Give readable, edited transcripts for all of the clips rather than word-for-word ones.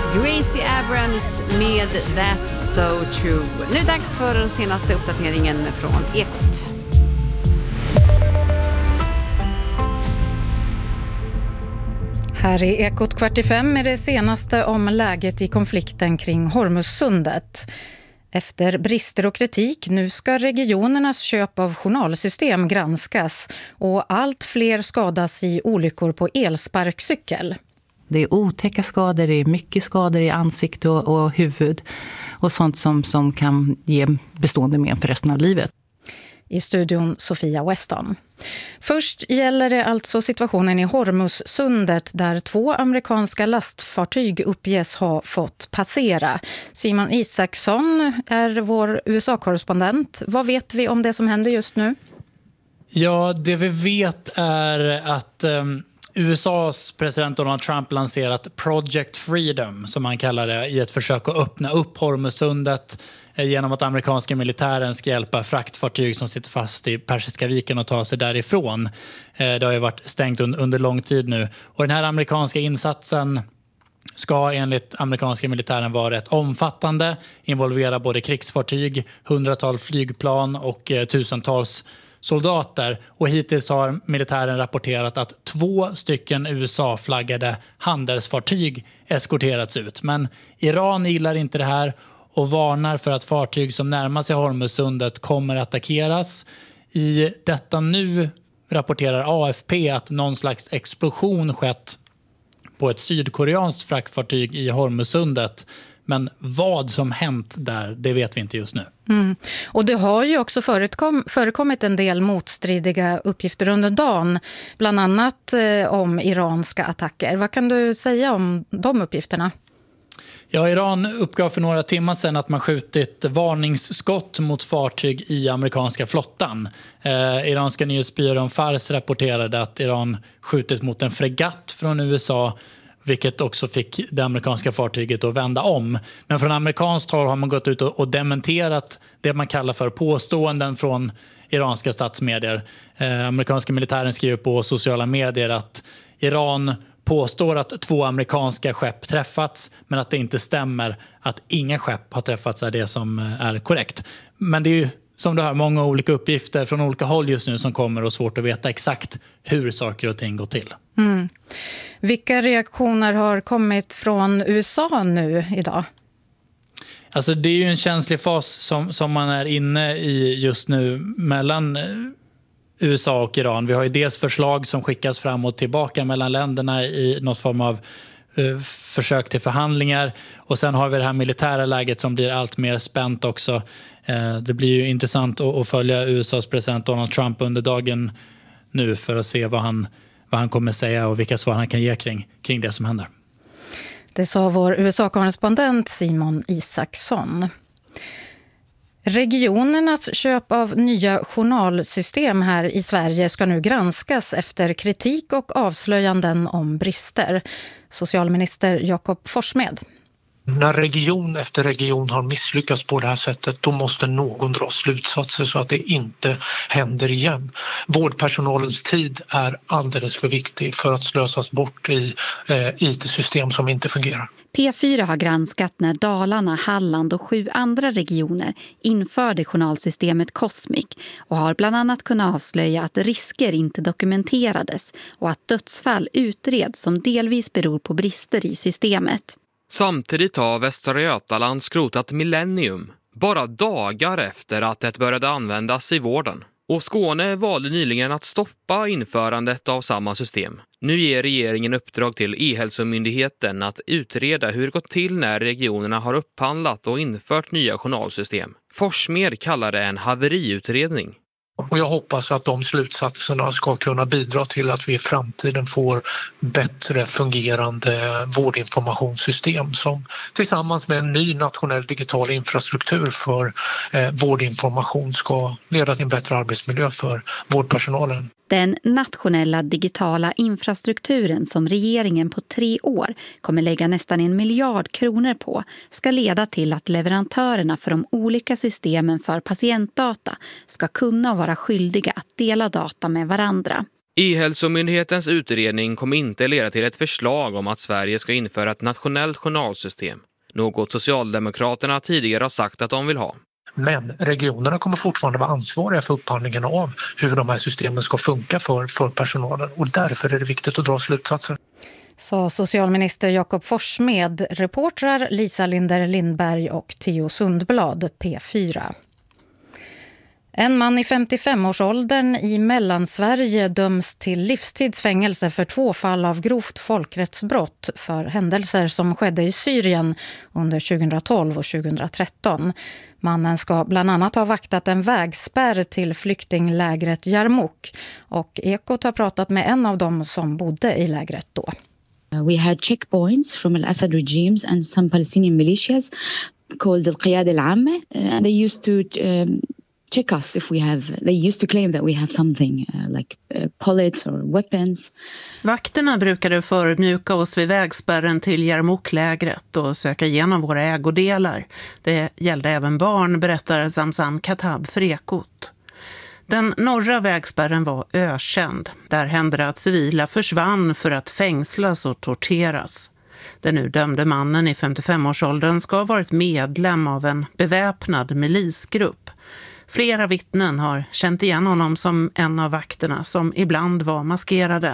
Gracie Abrams med That's So True. Nu dags för den senaste uppdateringen från Ekot. Här är Ekot 4:45 med det senaste om läget i konflikten kring Hormuzsundet. Efter brister och kritik, nu ska regionernas köp av journalsystem granskas och allt fler skadas i olyckor på elsparkcykel. Det är otäcka skador, det är mycket skador i ansikte och huvud och sånt som kan ge bestående men för resten av livet. I studion Sofia Weston. Först gäller det alltså situationen i Hormuzsundet där 2 amerikanska lastfartyg uppges ha fått passera. Simon Isaksson är vår USA-korrespondent. Vad vet vi om det som händer just nu? Ja, det vi vet är att USAs president Donald Trump lanserat Project Freedom, som man kallar det, i ett försök att öppna upp Hormuzsundet genom att amerikanska militären ska hjälpa fraktfartyg som sitter fast i Persiska viken och ta sig därifrån. Det har ju varit stängt under lång tid nu. Och den här amerikanska insatsen ska enligt amerikanska militären vara rätt omfattande, involvera både krigsfartyg, 100-tals flygplan och tusentals soldater. Och hittills har militären rapporterat att 2 stycken USA-flaggade handelsfartyg eskorterats ut. Men Iran gillar inte det här och varnar för att fartyg som närmar sig Hormuzsundet kommer att attackeras. I detta nu rapporterar AFP att någon slags explosion skett på ett sydkoreanskt fraktfartyg i Hormuzsundet. Men vad som hänt där, det vet vi inte just nu. Och det har ju också förekommit en del motstridiga uppgifter under dagen. Bland annat om iranska attacker. Vad kan du säga om de uppgifterna? Ja, Iran uppgav för några timmar sedan att man skjutit varningsskott mot fartyg i amerikanska flottan. Iranska nyhetsbyrån Fars rapporterade att Iran skjutit mot en fregatt från USA, vilket också fick det amerikanska fartyget att vända om. Men från amerikanskt håll har man gått ut och dementerat det man kallar för påståenden från iranska statsmedier. Amerikanska militären skriver på sociala medier att Iran påstår att 2 amerikanska skepp träffats, men att det inte stämmer, att inga skepp har träffats är det som är korrekt. Men det är ju som du hör många olika uppgifter från olika håll just nu som kommer och svårt att veta exakt hur saker och ting går till. Vilka reaktioner har kommit från USA nu idag? Alltså det är ju en känslig fas som man är inne i just nu mellan USA och Iran. Vi har ju dels förslag som skickas fram och tillbaka mellan länderna i något form av försök till förhandlingar. Och sen har vi det här militära läget som blir allt mer spänt också. Det blir ju intressant att följa USAs president Donald Trump under dagen nu för att se vad han kommer säga och vilka svar han kan ge kring det som händer. Det sa vår USA-korrespondent Simon Isaksson. Regionernas köp av nya journalsystem här i Sverige ska nu granskas efter kritik och avslöjanden om brister. Socialminister Jakob Forssmed. När region efter region har misslyckats på det här sättet, då måste någon dra slutsatser så att det inte händer igen. Vårdpersonalens tid är alldeles för viktig för att slösas bort i IT-system som inte fungerar. P4 har granskat när Dalarna, Halland och 7 andra regioner införde journalsystemet Cosmic och har bland annat kunnat avslöja att risker inte dokumenterades och att dödsfall utreds som delvis beror på brister i systemet. Samtidigt har Västra Götaland skrotat Millennium, bara dagar efter att det började användas i vården. Och Skåne valde nyligen att stoppa införandet av samma system. Nu ger regeringen uppdrag till E-hälsomyndigheten att utreda hur det gått till när regionerna har upphandlat och infört nya journalsystem. Forssmed kallar det en haveriutredning. Och jag hoppas att de slutsatserna ska kunna bidra till att vi i framtiden får bättre fungerande vårdinformationssystem som tillsammans med en ny nationell digital infrastruktur för vårdinformation ska leda till en bättre arbetsmiljö för vårdpersonalen. Den nationella digitala infrastrukturen som regeringen på 3 år kommer lägga nästan 1 miljard kronor på ska leda till att leverantörerna för de olika systemen för patientdata ska kunna vara skyldiga att dela data med varandra. E-hälsomyndighetens utredning kommer inte leda till ett förslag om att Sverige ska införa ett nationellt journalsystem, något Socialdemokraterna tidigare har sagt att de vill ha. Men regionerna kommer fortfarande vara ansvariga för upphandlingen av hur de här systemen ska funka för personalen, och därför är det viktigt att dra slutsatser. Sa socialminister Jakob Forssmed, reportrar Lisa Linder Lindberg och Theo Sundblad, P4. En man i 55-årsåldern i Mellansverige döms till livstidsfängelse för 2 fall av grovt folkrättsbrott för händelser som skedde i Syrien under 2012 och 2013. Mannen ska bland annat ha vaktat en vägspärr till flyktinglägret Yarmouk, och Ekot har pratat med en av dem som bodde i lägret då. We had checkpoints from al-Assad regimes and some Palestinian militias called al-Qiyada al-Amma, and they used to check us if we have. They used to claim that we have something like bullets or weapons. Vakterna brukade förödmjuka oss vid vägspärren till Yarmouk-lägret och söka igenom våra ägodelar. Det gällde även barn, berättar Zamzam Khattab för Ekot. Den norra vägspärren var ökänd. Där hände det att civila försvann för att fängslas och torteras. Den nu dömde mannen i 55-årsåldern ska ha varit medlem av en beväpnad milisgrupp. Flera vittnen har känt igen honom som en av vakterna som ibland var maskerade.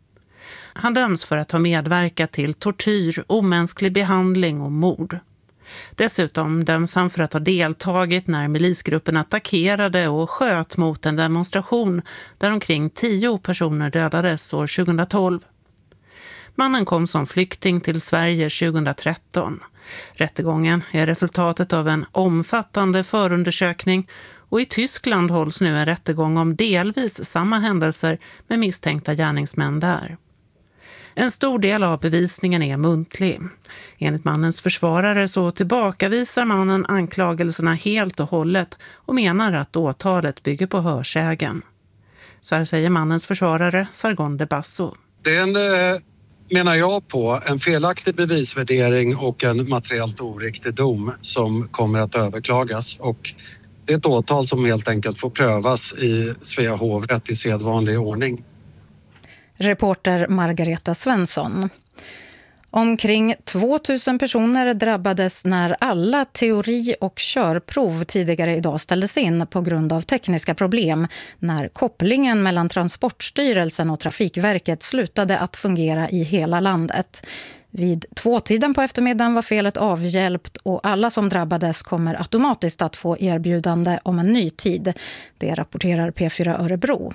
Han döms för att ha medverkat till tortyr, omänsklig behandling och mord. Dessutom döms han för att ha deltagit när milisgruppen attackerade och sköt mot en demonstration där omkring 10 personer dödades år 2012. Mannen kom som flykting till Sverige 2013. Rättegången är resultatet av en omfattande förundersökning, och i Tyskland hålls nu en rättegång om delvis samma händelser med misstänkta gärningsmän där. En stor del av bevisningen är muntlig. Enligt mannens försvarare så tillbakavisar mannen anklagelserna helt och hållet och menar att åtalet bygger på hörsägen. Så här säger mannens försvarare Sargon de Basso. Det är menar jag på en felaktig bevisvärdering och en materiellt oriktig dom som kommer att överklagas, och det är ett åtal som helt enkelt får prövas i Svea hovrätt i sedvanlig ordning. Reporter Margareta Svensson. Omkring 2000 personer drabbades när alla teori- och körprov tidigare idag ställdes in på grund av tekniska problem när kopplingen mellan Transportstyrelsen och Trafikverket slutade att fungera i hela landet. Vid 2-tiden på eftermiddagen var felet avhjälpt och alla som drabbades kommer automatiskt att få erbjudande om en ny tid. Det rapporterar P4 Örebro.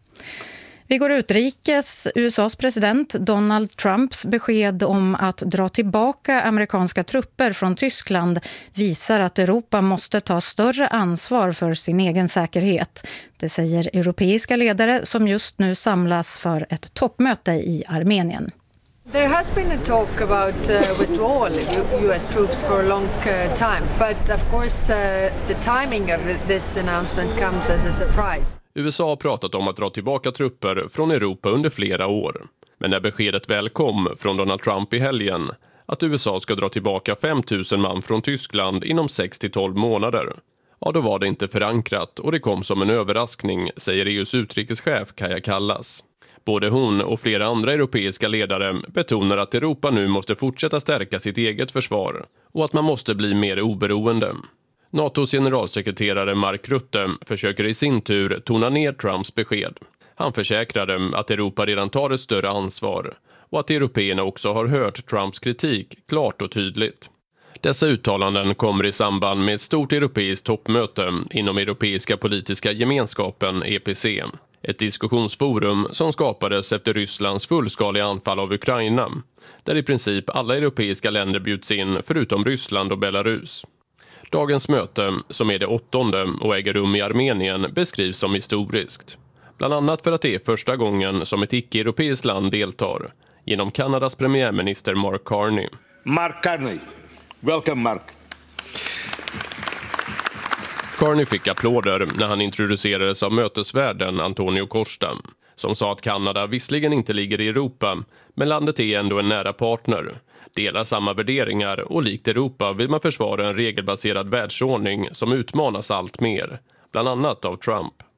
Vi går utrikes. USAs president Donald Trumps besked om att dra tillbaka amerikanska trupper från Tyskland visar att Europa måste ta större ansvar för sin egen säkerhet. Det säger europeiska ledare som just nu samlas för ett toppmöte i Armenien. There has been a talk about withdrawal of US troops for a long time, but of course the timing of this announcement comes as a surprise. USA har pratat om att dra tillbaka trupper från Europa under flera år. Men när beskedet väl kom från Donald Trump i helgen att USA ska dra tillbaka 5 000 man från Tyskland inom 6-12 månader, ja då var det inte förankrat och det kom som en överraskning, säger EUs utrikeschef Kaja Kallas. Både hon och flera andra europeiska ledare betonar att Europa nu måste fortsätta stärka sitt eget försvar och att man måste bli mer oberoende. NATOs generalsekreterare Mark Rutte försöker i sin tur tona ner Trumps besked. Han försäkrade att Europa redan tar ett större ansvar och att européerna också har hört Trumps kritik klart och tydligt. Dessa uttalanden kommer i samband med ett stort europeiskt toppmöte inom Europeiska politiska gemenskapen EPC. Ett diskussionsforum som skapades efter Rysslands fullskaliga anfall av Ukraina, där i princip alla europeiska länder bjuds in förutom Ryssland och Belarus. Dagens möte, som är det 8:e och äger rum i Armenien, beskrivs som historiskt. Bland annat för att det är första gången som ett icke-europeiskt land deltar, genom Kanadas premiärminister Mark Carney. Mark Carney. Welcome, Mark. Carney fick applåder när han introducerades av mötesvärden Antonio Costa, som sa att Kanada visserligen inte ligger i Europa, men landet är ändå en nära partner, delar samma värderingar och likt Europa vill man försvara en regelbaserad världsordning som utmanas allt mer, bland annat av Trump.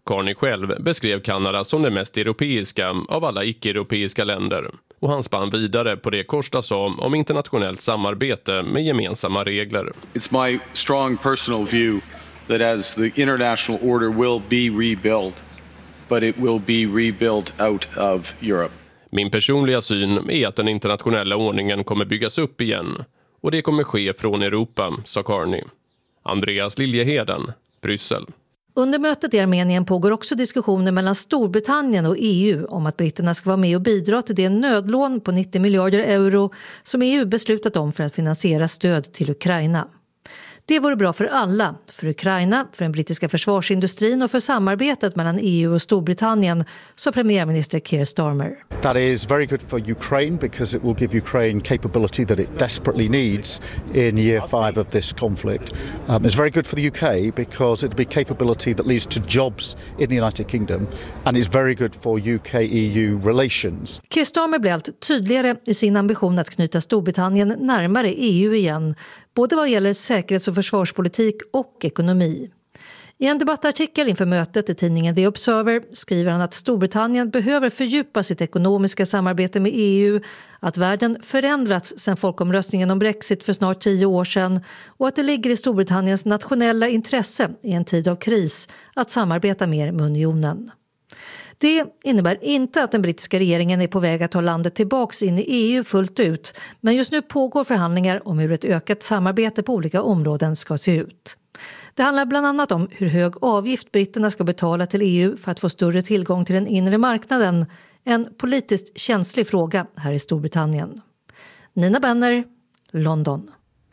Carney själv beskrev Kanada som det mest europeiska av alla icke-europeiska länder. Och han spann vidare på det Costa sa om internationellt samarbete med gemensamma regler. It's my strong personal view that as the international order will be rebuilt, but it will be rebuilt out of Europe. Min personliga syn är att den internationella ordningen kommer byggas upp igen. Och det kommer ske från Europa, sa Carney. Andreas Liljeheden, Bryssel. Under mötet i Armenien pågår också diskussioner mellan Storbritannien och EU om att britterna ska vara med och bidra till det nödlån på 90 miljarder euro som EU beslutat om för att finansiera stöd till Ukraina. Det vore bra för alla, för Ukraina, för den brittiska försvarsindustrin och för samarbetet mellan EU och Storbritannien, sa premiärminister Keir Starmer. That is very good for Ukraine because it will give Ukraine capability that it desperately needs in year 5 of this conflict. It's very good for the UK because it will be capability that leads to jobs in the United Kingdom, and it's very good for UK-EU relations. Keir Starmer blev allt tydligare i sin ambition att knyta Storbritannien närmare EU igen, både vad gäller säkerhets- och försvarspolitik och ekonomi. I en debattartikel inför mötet i tidningen The Observer skriver han att Storbritannien behöver fördjupa sitt ekonomiska samarbete med EU, att världen förändrats sedan folkomröstningen om Brexit för snart 10 år sedan och att det ligger i Storbritanniens nationella intresse i en tid av kris att samarbeta mer med unionen. Det innebär inte att den brittiska regeringen är på väg att ta landet tillbaks in i EU fullt ut, men just nu pågår förhandlingar om hur ett ökat samarbete på olika områden ska se ut. Det handlar bland annat om hur hög avgift britterna ska betala till EU för att få större tillgång till den inre marknaden, en politiskt känslig fråga här i Storbritannien. Nina Benner, London.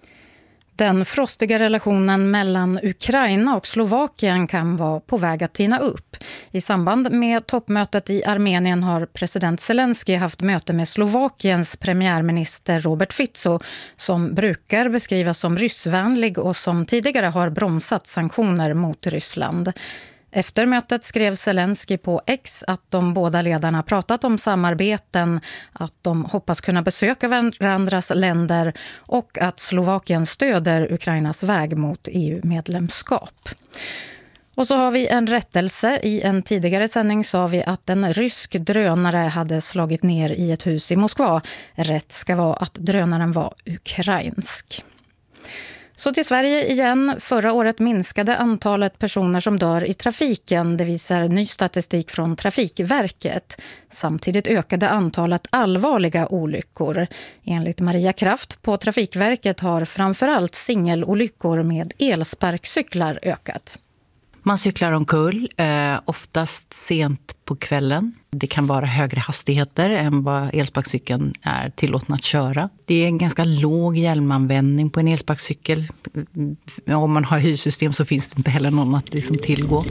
Den frostiga relationen mellan Ukraina och Slovakien kan vara på väg att tina upp. I samband med toppmötet i Armenien har president Zelensky haft möte med Slovakiens premiärminister Robert Fico, som brukar beskrivas som ryssvänlig och som tidigare har bromsat sanktioner mot Ryssland. Efter mötet skrev Zelensky på X att de båda ledarna pratat om samarbeten, att de hoppas kunna besöka varandras länder och att Slovakien stöder Ukrainas väg mot EU-medlemskap. Och så har vi en rättelse. I en tidigare sändning sa vi att en rysk drönare hade slagit ner i ett hus i Moskva. Rätt ska vara att drönaren var ukrainsk. Så till Sverige igen. Förra året minskade antalet personer som dör i trafiken. Det visar ny statistik från Trafikverket. Samtidigt ökade antalet allvarliga olyckor. Enligt Maria Kraft på Trafikverket har framförallt singelolyckor med elsparkcyklar ökat. Man cyklar omkull, oftast sent på kvällen. Det kan vara högre hastigheter än vad elsparkcykeln är tillåten att köra. Det är en ganska låg hjälmanvändning på en elsparkcykel. Om man har hyrsystem så finns det inte heller någon att liksom tillgå.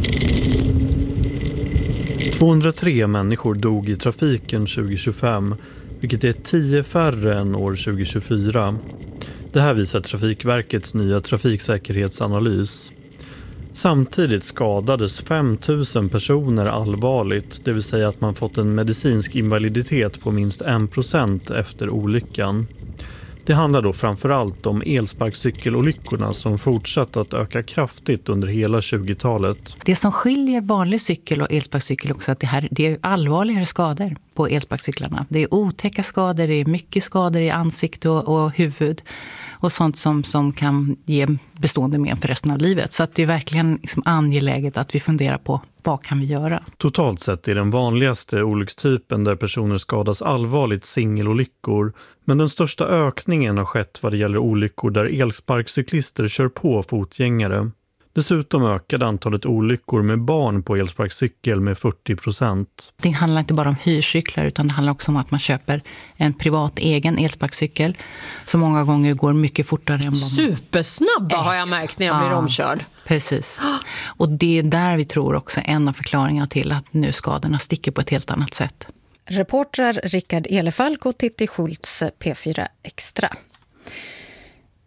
203 människor dog i trafiken 2025, vilket är 10 färre än år 2024. Det här visar Trafikverkets nya trafiksäkerhetsanalys. Samtidigt skadades 5 000 personer allvarligt, det vill säga att man fått en medicinsk invaliditet på minst 1% efter olyckan. Det handlar då framförallt om elsparkcykelolyckorna som fortsatt att öka kraftigt under hela 20-talet. Det som skiljer vanlig cykel och elsparkcykel också är att det är allvarligare skador på elsparkcyklarna. Det är otäcka skador, det är mycket skador i ansikte och huvud och sånt som kan ge bestående men för resten av livet. Så att det är verkligen liksom angeläget att vi funderar på vad kan vi göra. Totalt sett är den vanligaste olyckstypen där personer skadas allvarligt singelolyckor, men den största ökningen har skett vad det gäller olyckor där elsparkcyklister kör på fotgängare. Dessutom ökade antalet olyckor med barn på elsparkcykel med 40%. Det handlar inte bara om hyrcyklar utan det handlar också om att man köper en privat egen elsparkcykel som många gånger går mycket fortare än vad man... Supersnabba har jag märkt när jag blir omkörd. Precis. Och det är där vi tror också en av förklaringarna till att nu skadorna sticker på ett helt annat sätt. Reportrar Rickard Elefalk och Titti Schultz, P4 Extra.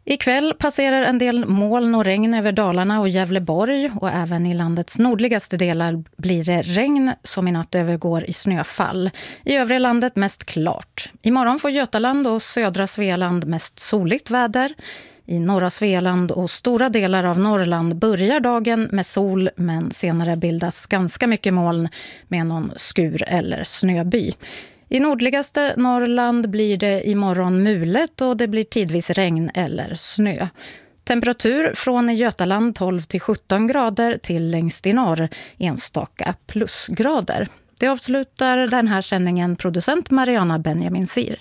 Ikväll passerar en del moln och regn över Dalarna och Gävleborg och även i landets nordligaste delar blir det regn som i natt övergår i snöfall. I övriga landet mest klart. Imorgon får Götaland och södra Svealand mest soligt väder. I norra Svealand och stora delar av Norrland börjar dagen med sol men senare bildas ganska mycket moln med någon skur eller snöby. I nordligaste Norrland blir det imorgon mulet och det blir tidvis regn eller snö. Temperatur från i Götaland 12 till 17 grader till längst i norr enstaka plusgrader. Det avslutar den här sändningen producent Mariana Benjamin Sir.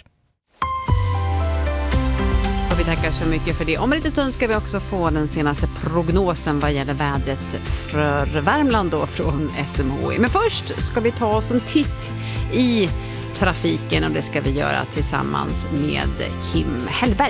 Och vi tackar så mycket för det. Om en liten stund ska vi också få den senaste prognosen vad gäller vädret för Värmland då från SMHI. Men först ska vi ta oss en titt i trafiken och det ska vi göra tillsammans med Kim Hellberg.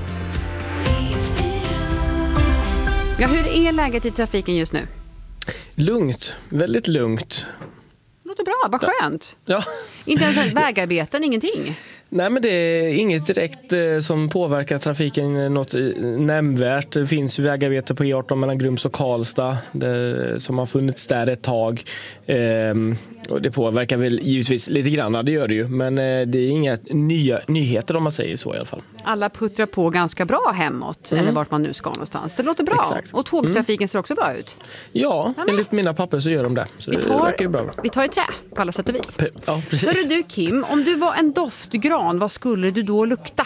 Ja, hur är läget i trafiken just nu? Lugnt, väldigt lugnt. Låter bra, vad skönt. Ja. Inte ens vägarbeten, ingenting. Nej, men det är inget direkt som påverkar trafiken något nämnvärt. Det finns ju vägarbete på E18 mellan Grums och Karlstad som har funnits där ett tag. Och det påverkar väl givetvis lite grann, det gör det ju. Men det är inga nyheter om man säger så i alla fall. Alla puttrar på ganska bra hemåt, eller vart man nu ska någonstans. Det låter bra. Exakt. Och tågtrafiken ser också bra ut. Ja, enligt mina papper så gör de det. Så det verkar ju bra. Vi tar i trä på alla sätt och vis. Ja, precis. Hörru du Kim, om du var en doftgran, vad skulle du då lukta?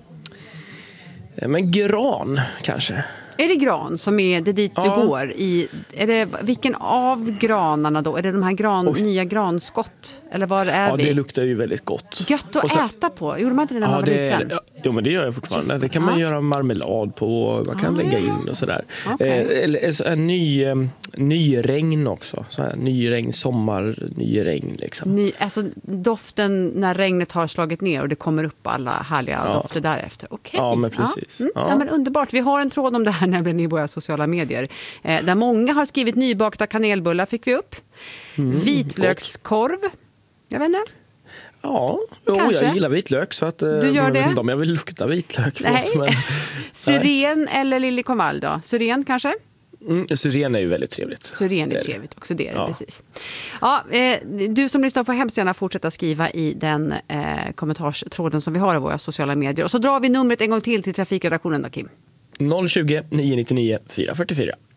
Men gran kanske. Är det gran som är det dit du går i? Är det, vilken av granarna då? Är det de här nya granskott? Eller vad är vi? Ja, det luktar ju väldigt gott. Gött att äta på. Gjorde man inte det när man var liten? Jo, men det gör jag fortfarande. Det kan man göra marmelad på. Man kan lägga in och sådär. En ny regn också. Så här, ny regn, sommar, ny regn liksom. Alltså doften när regnet har slagit ner och det kommer upp alla härliga dofter därefter. Okej. Ja, men precis. Ja, men underbart. Vi har en tråd om det här nämligen i våra sociala medier. Där många har skrivit nybakta kanelbullar fick vi upp. Vitlökskorv. Jag vet inte. Ja, jag gillar vitlök så att du gör det? Om jag vill lukta vitlök. Syren eller liljekonvalj då? Syren kanske? Syren är ju väldigt trevligt. Syren är trevligt också, det är det, precis. Ja, du som lyssnar får hemskt gärna fortsätta skriva i den kommentarstråden som vi har i våra sociala medier. Och så drar vi numret en gång till trafikredaktionen då, Kim. 020 999 444.